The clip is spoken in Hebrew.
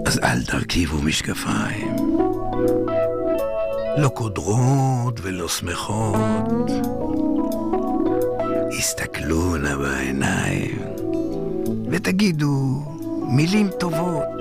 אז אל תרכיבו משקפיים. לא קודרות ולא שמחות. הסתכלו נא בעיניים ותגידו מילים טובות.